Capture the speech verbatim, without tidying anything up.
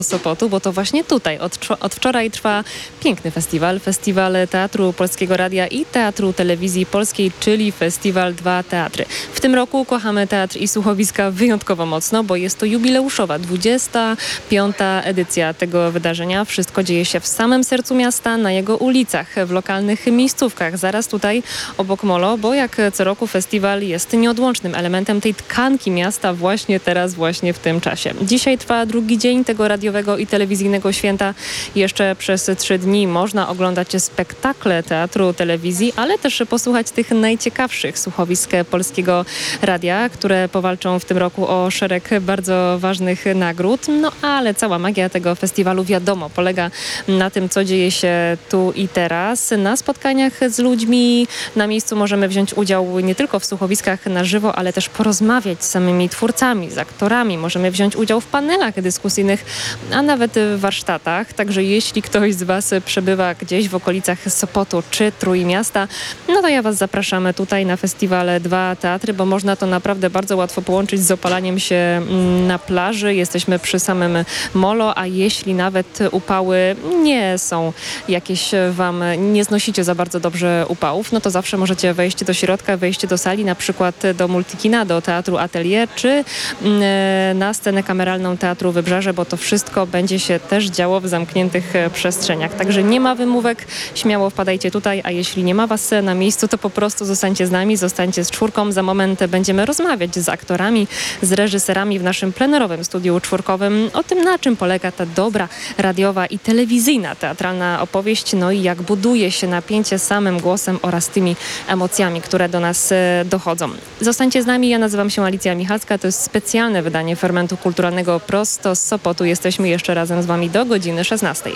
Sopotu, bo to właśnie tutaj od, od wczoraj trwa piękny festiwal. Festiwal Teatru Polskiego Radia i Teatru Telewizji Polskiej, czyli Festiwal Dwa Teatry. W tym roku kochamy teatr i słuchowiska wyjątkowo mocno, bo jest to jubileuszowa dwudziesta piąta edycja tego wydarzenia. Wszystko dzieje się w samym sercu miasta, na jego ulicach, w lokalnych miejscówkach, zaraz tutaj obok Molo, bo jak co roku festiwal jest nieodłącznym elementem tej tkanki miasta właśnie teraz, właśnie w tym czasie. Dzisiaj trwa drugi dzień tego radiowego i telewizyjnego święta. Jeszcze przez trzy dni można oglądać spektakle teatru, telewizji, ale też posłuchać tych najciekawszych słuchowisk Polskiego Radia, które powalczą w tym roku o szereg bardzo ważnych nagród. No ale cała magia tego festiwalu, wiadomo, polega na tym, co dzieje się tu i teraz. Na spotkaniach z ludźmi na miejscu możemy wziąć udział nie tylko w słuchowiskach na żywo, ale też porozmawiać z samymi twórcami, z aktorami. Możemy wziąć udział w panelach dyskusyjnych, a nawet w warsztatach. Także jeśli ktoś z Was przebywa gdzieś w okolicach Sopotu czy Trójmiasta, no to ja Was zapraszam tutaj na festiwal Dwa Teatry, bo można to naprawdę bardzo łatwo połączyć z opalaniem się na plaży. Jesteśmy przy samym Molo, a jeśli nawet upały nie są jakieś Wam, nie znosicie za bardzo dobrze upałów, no to zawsze możecie wejść do środka, wejść do sali, na przykład do Multikina, do Teatru Atelier, czy na scenę kameralną Teatru Wybrzeże, bo to wszystko będzie się też działo w zamkniętych przestrzeniach. Także nie ma wymówek, śmiało wpadajcie tutaj, a jeśli nie ma Was na miejscu, to po prostu zostańcie z nami, zostańcie z czwórką. Za moment będziemy rozmawiać z aktorami, z reżyserami w naszym plenerowym studiu czwórkowym o tym, na czym polega ta dobra radiowa i telewizyjna teatralna opowieść, no i jak buduje się napięcie samym głosem oraz tymi emocjami, które do nas dochodzą. Zostańcie z nami, ja nazywam się Alicja Michalska, to jest specjalne wydanie Fermentu Kulturalnego prosto z Sopotu. Jesteśmy jeszcze razem z Wami do godziny szesnastej.